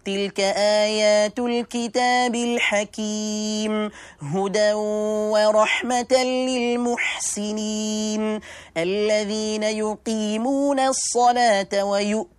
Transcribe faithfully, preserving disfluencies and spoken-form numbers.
تلك آيات الكتاب الحكيم هدى ورحمة للمحسنين الذين يقيمون الصلاة ويؤمنون